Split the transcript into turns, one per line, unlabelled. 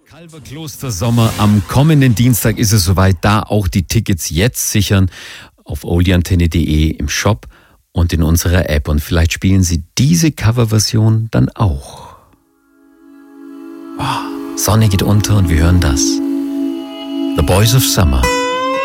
Calverkloster Sommer. Am kommenden Dienstag ist es soweit, da auch die Tickets jetzt sichern auf oldieantenne.de im Shop und in unserer App. Und vielleicht spielen Sie diese Coverversion dann auch. Oh, Sonne geht unter und wir hören das. The Boys of Summer.